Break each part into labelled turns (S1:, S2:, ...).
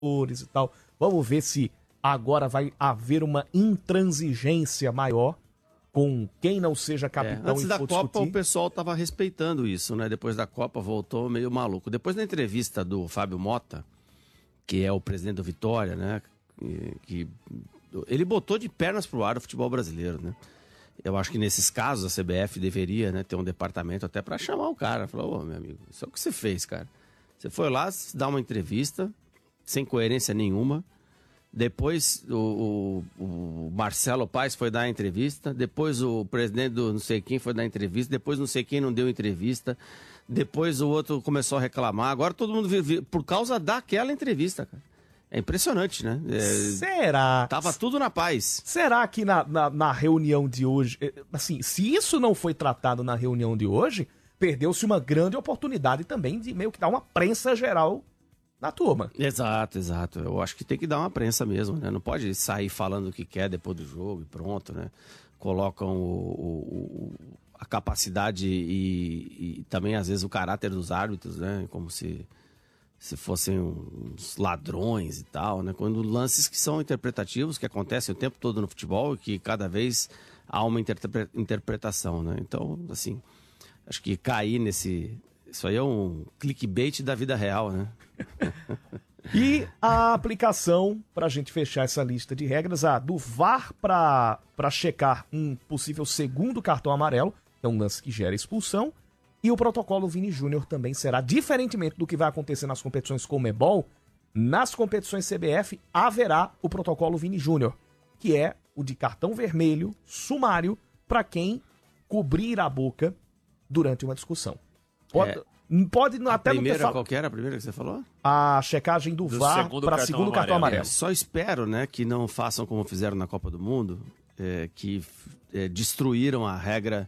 S1: e tal. Vamos ver se agora vai haver uma intransigência maior com quem não seja capitão.
S2: Antes da Copa, o pessoal estava respeitando isso, né? Depois da Copa, voltou meio maluco. Depois da entrevista do Fábio Mota, que é o presidente do Vitória, né? Que ele botou de pernas pro ar o futebol brasileiro, né? Eu acho que nesses casos a CBF deveria, né, ter um departamento até para chamar o cara. Falou, ô, meu amigo, isso é o que você fez, cara. Você foi lá dar uma entrevista sem coerência nenhuma. Depois o Marcelo Paes foi dar a entrevista. Depois o presidente do não sei quem foi dar a entrevista. Depois não sei quem não deu entrevista. Depois o outro começou a reclamar. Agora todo mundo vive por causa daquela entrevista, cara. É impressionante, né?
S1: Será?
S2: Tava tudo na paz.
S1: Será que na reunião de hoje, assim, se isso não foi tratado na reunião de hoje, perdeu-se uma grande oportunidade também de meio que dar uma prensa geral na turma.
S2: Exato, exato. Eu acho que tem que dar uma prensa mesmo, né? Não pode sair falando o que quer depois do jogo e pronto, né? Colocam a capacidade e também, às vezes, o caráter dos árbitros, né? Como se fossem uns ladrões e tal, né? Quando lances que são interpretativos, que acontecem o tempo todo no futebol e que cada vez há uma interpretação, né? Então, assim, acho que cair nesse... Isso aí é um clickbait da vida real, né?
S1: E a aplicação, pra gente fechar essa lista de regras, a do VAR pra checar um possível segundo cartão amarelo, é um lance que gera expulsão, e o protocolo Vini Júnior também será, diferentemente do que vai acontecer nas competições Conmebol, nas competições CBF haverá o protocolo Vini Júnior, que é o de cartão vermelho sumário para quem cobrir a boca durante uma discussão. Pode até não ter
S2: Qual que era a primeira que você falou?
S1: A checagem do VAR para segundo cartão amarelo.
S2: Só espero, né, que não façam como fizeram na Copa do Mundo, que destruíram a regra,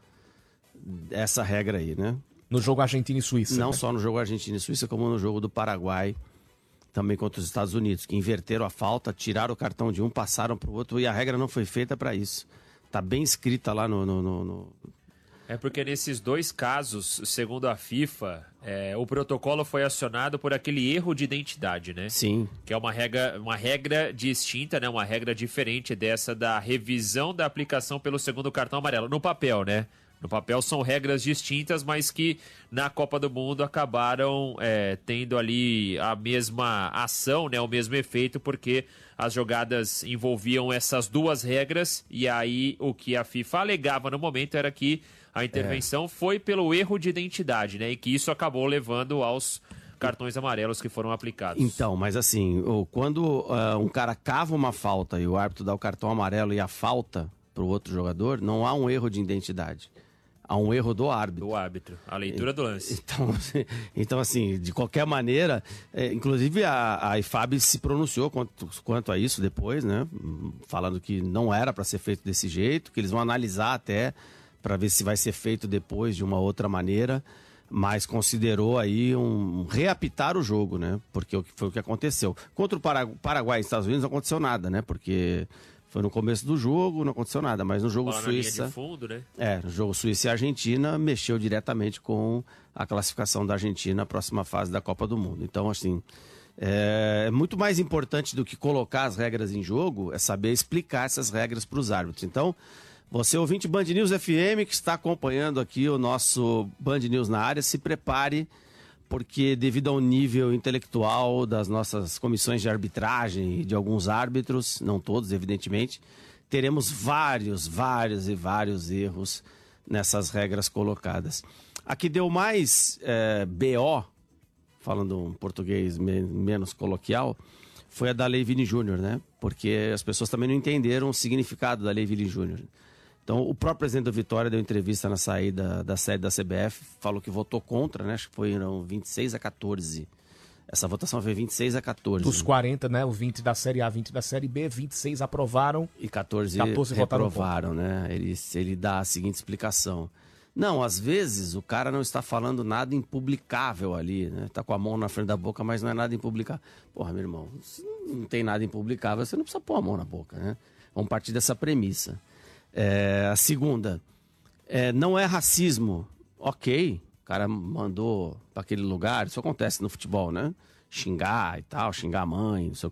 S2: essa regra aí, né?
S1: No jogo Argentina e Suíça.
S2: Não
S1: né?
S2: só no jogo Argentina e Suíça, como no jogo do Paraguai, também contra os Estados Unidos, que inverteram a falta, tiraram o cartão de um, passaram para o outro, e a regra não foi feita para isso. Tá bem escrita lá no...
S3: É porque nesses dois casos, segundo a FIFA, o protocolo foi acionado por aquele erro de identidade, né?
S2: Sim.
S3: Que é uma regra distinta, né? Uma regra diferente dessa da revisão da aplicação pelo segundo cartão amarelo. No papel, né? No papel são regras distintas, mas que na Copa do Mundo acabaram tendo ali a mesma ação, né? O mesmo efeito, porque as jogadas envolviam essas duas regras e aí o que a FIFA alegava no momento era que a intervenção foi pelo erro de identidade, né? E que isso acabou levando aos cartões amarelos que foram aplicados.
S2: Então, mas assim, quando um cara cava uma falta e o árbitro dá o cartão amarelo e a falta para o outro jogador, não há um erro de identidade. Há um erro do árbitro.
S3: Do árbitro, a leitura do lance.
S2: Então assim, de qualquer maneira, inclusive a IFAB se pronunciou quanto a isso depois, né? Falando que não era para ser feito desse jeito, que eles vão analisar até para ver se vai ser feito depois de uma outra maneira, mas considerou aí reapitar o jogo, né? Porque foi o que aconteceu. Contra o Paraguai e Estados Unidos não aconteceu nada, né? Porque foi no começo do jogo, não aconteceu nada, mas no jogo Suíça...
S3: de fundo, né?
S2: No jogo Suíça e Argentina, mexeu diretamente com a classificação da Argentina na próxima fase da Copa do Mundo. Então, assim, é muito mais importante do que colocar as regras em jogo, é saber explicar essas regras para os árbitros. Então, você, ouvinte Band News FM, que está acompanhando aqui o nosso Band News na área, se prepare, porque devido ao nível intelectual das nossas comissões de arbitragem e de alguns árbitros, não todos, evidentemente, teremos vários erros nessas regras colocadas. A que deu mais BO, falando um português menos coloquial, foi a da Lei Vini Júnior, né? Porque as pessoas também não entenderam o significado da Lei Vini Júnior. Então, o próprio presidente do Vitória deu entrevista na saída da sede da CBF, falou que votou contra, né? Acho que foram 26-14. Essa votação foi 26-14.
S1: Dos 40, né? O 20 da Série A, 20 da Série B, 26 aprovaram
S2: e 14
S1: reprovaram,
S2: né? Ele dá a seguinte explicação. Não, às vezes o cara não está falando nada impublicável ali, né? Tá com a mão na frente da boca, mas não é nada impublicável. Porra, meu irmão, se não tem nada impublicável, você não precisa pôr a mão na boca, né? Vamos partir dessa premissa. A segunda, não é racismo. Ok, o cara mandou para aquele lugar, isso acontece no futebol, né? xingar e tal, xingar a mãe, não sei o